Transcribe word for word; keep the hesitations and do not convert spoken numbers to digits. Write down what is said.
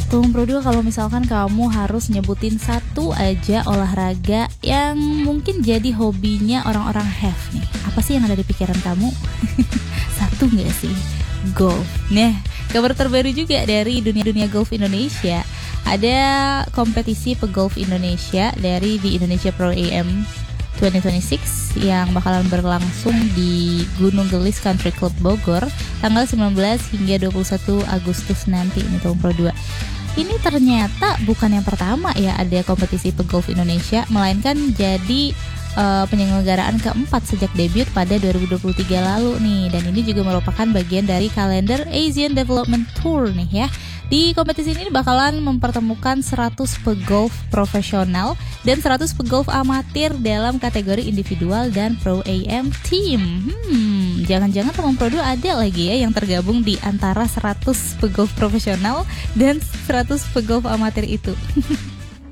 Tolong Bro dua, kalau misalkan kamu harus nyebutin satu aja olahraga yang mungkin jadi hobinya orang-orang have nih, apa sih yang ada di pikiran kamu? Satu nggak sih? Golf. Nah, kabar terbaru juga dari dunia-dunia golf Indonesia. Ada kompetisi pegolf Indonesia dari di Indonesia Pro A M dua ribu dua puluh enam yang bakalan berlangsung di Gunung Gelis Country Club Bogor tanggal sembilan belas hingga dua puluh satu Agustus nanti ini tahun Pro dua. Ini ternyata bukan yang pertama ya ada kompetisi pegolf Indonesia, melainkan jadi uh, penyelenggaraan keempat sejak debut pada dua ribu dua puluh tiga lalu nih. Dan ini juga merupakan bagian dari kalender Asian Development Tour nih ya. Di kompetisi ini bakalan mempertemukan seratus pegolf profesional dan seratus pegolf amatir dalam kategori individual dan Pro A M Team. Hmm, jangan-jangan teman Pro dua ada lagi ya yang tergabung di antara seratus pegolf profesional dan seratus pegolf amatir itu.